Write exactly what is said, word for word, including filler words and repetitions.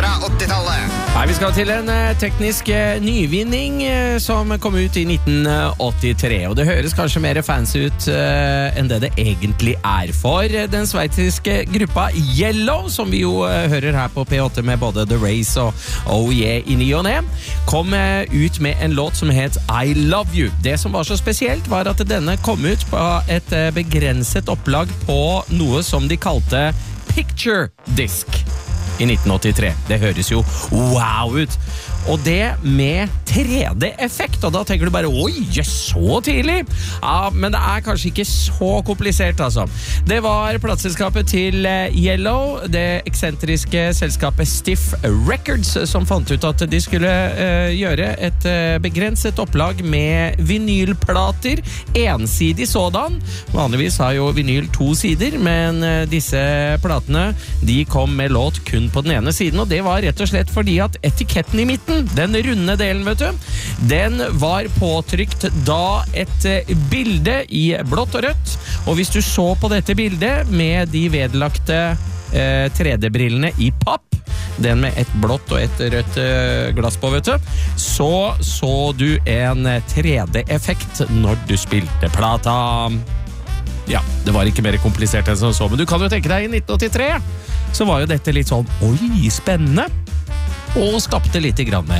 fra åttitallet. Nei, vi skal til en eh, teknisk eh, nyvinning eh, som kom ut i nitten åttitre, og det høres kanskje mer fancy ut eh, enn det det egentlig er for den sveitsiske gruppa Yellow, som vi jo eh, hører her på P åtte med både The Race og Oh Yeah i ny og ne, kom eh, ut med en låt som het I Love You. Det som var så spesielt var at denne kom ut på et eh, begrenset opplag på noe som de kalte Picture Disc i nitten åttitre. Det høres jo wow ut. Og det med tre D-effekt, og da tenker du bare, oi, så tidlig! Ja, men det er kanskje ikke så komplisert, altså. Det var plateselskapet til Yellow, det eksentriske selskapet Stiff Records, som fant ut at de skulle uh, gjøre et uh, begrenset opplag med vinylplater, ensidig sådan. Vanligvis har jo vinyl to sider, men uh, disse platene, de kom med låt kun på den ene siden, og det var rett og slett fordi at etiketten i midten, den runde delen, vet du, den var påtrykt da et bilde i blått og rødt, og hvis du så på dette bildet med de vedlagte eh, tre D-brillene i papp, den med et blått og et rødt eh, glass på, vet du, så så du en tre D-effekt når du spilte plata. Ja, det var ikke mer komplisert enn som så, men du kan jo tenke deg i nitten åttitre, så var jo dette litt sånn, oi, spennende, og skapte litt grann